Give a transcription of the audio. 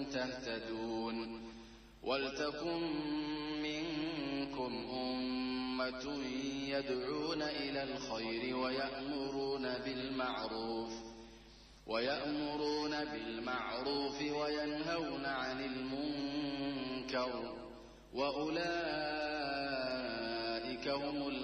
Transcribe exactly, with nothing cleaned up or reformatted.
تهتدون ولتكن منكم أمة يدعون إلى الخير ويأمرون بالمعروف ويأمرون بالمعروف وينهون عن المنكر وأولئك هم